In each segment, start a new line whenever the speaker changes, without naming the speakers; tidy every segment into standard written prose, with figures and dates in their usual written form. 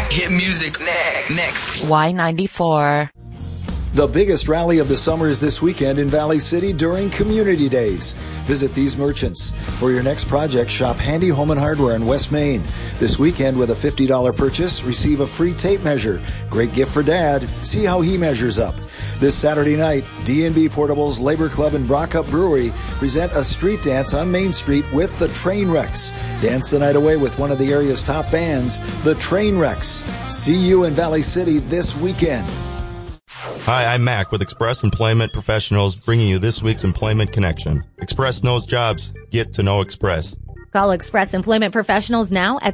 Hit music next.
Y94.
The biggest rally of the summer is this weekend in Valley City during Community Days. Visit these merchants. For your next project, shop Handy Home and Hardware in West Main. This weekend, with a $50 purchase, receive a free tape measure. Great gift for Dad. See how he measures up. This Saturday night, D&B Portables Labor Club and Brockup Brewery present a street dance on Main Street with the Trainwrecks. Dance the night away with one of the area's top bands, the Trainwrecks. See you in Valley City this weekend.
Hi, I'm Mac with Express Employment Professionals, bringing you this week's Employment Connection. Express knows jobs. Get to know Express.
Call Express Employment Professionals now at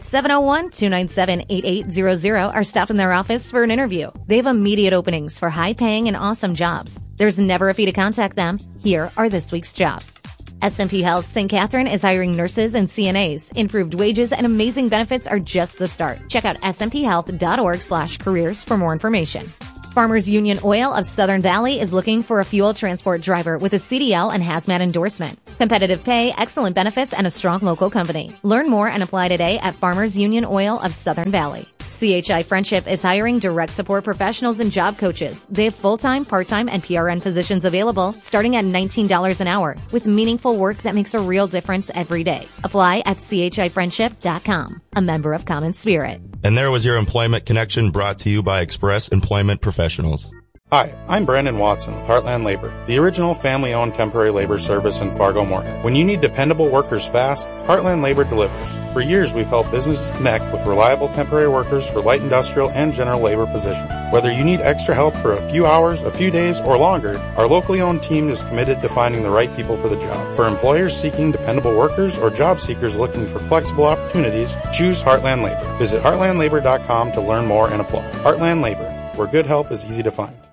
701-297-8800 or stop in their office for an interview. They have immediate openings for high-paying and awesome jobs. There's never a fee to contact them. Here are this week's jobs. SMP Health St. Catherine is hiring nurses and CNAs. Improved wages and amazing benefits are just the start. Check out smphealth.org/careers for more information. Farmers Union Oil of Southern Valley is looking for a fuel transport driver with a CDL and hazmat endorsement. Competitive pay, excellent benefits, and a strong local company. Learn more and apply today at Farmers Union Oil of Southern Valley. CHI Friendship is hiring direct support professionals and job coaches. They have full-time, part-time, and PRN positions available starting at $19 an hour with meaningful work that makes a real difference every day. Apply at chifriendship.com. A member of Common Spirit.
And there was your Employment Connection brought to you by Express Employment Professionals.
Hi, I'm Brandon Watson with Heartland Labor, the original family-owned temporary labor service in Fargo-Moorhead. When you need dependable workers fast, Heartland Labor delivers. For years, we've helped businesses connect with reliable temporary workers for light industrial and general labor positions. Whether you need extra help for a few hours, a few days, or longer, our locally owned team is committed to finding the right people for the job. For employers seeking dependable workers or job seekers looking for flexible opportunities, choose Heartland Labor. Visit heartlandlabor.com to learn more and apply. Heartland Labor, where good help is easy to find.